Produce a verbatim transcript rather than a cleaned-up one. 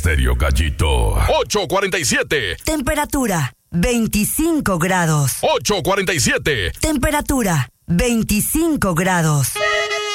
Estéreo Gallito. ocho cuarenta y siete. Temperatura veinticinco grados. ocho cuarenta y siete. Temperatura veinticinco grados.